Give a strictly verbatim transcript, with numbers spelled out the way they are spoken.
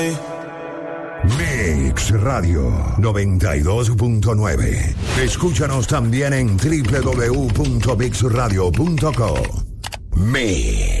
Mix Radio noventa y dos punto nueve. Escúchanos también en doble u doble u doble u punto mix radio punto co. Mix.